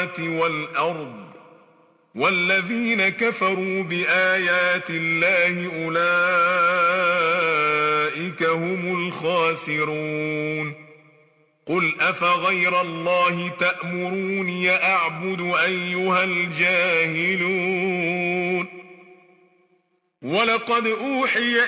السماوات والأرض والذين كفروا بآيات الله أولئك هم الخاسرون قل أفغير الله تأمروني أعبد أيها الجاهلون ولقد أوحي